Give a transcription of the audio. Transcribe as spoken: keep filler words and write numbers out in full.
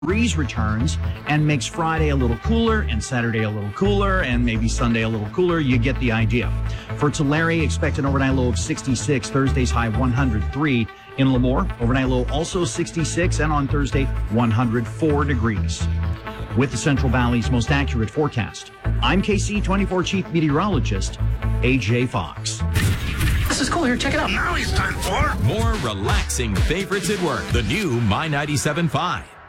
breeze returns and makes Friday a little cooler and Saturday a little cooler and maybe Sunday a little cooler. You get the idea. For Tulare, expect an overnight low of sixty-six. Thursday's high one hundred three. In Lemoore, overnight low also sixty-six, and on Thursday, one hundred four degrees. With the Central Valley's most accurate forecast, I'm K C twenty-four Chief Meteorologist A J Fox. This is cool here. Check it out. Now it's time for more relaxing favorites at work. The new My ninety-seven point five.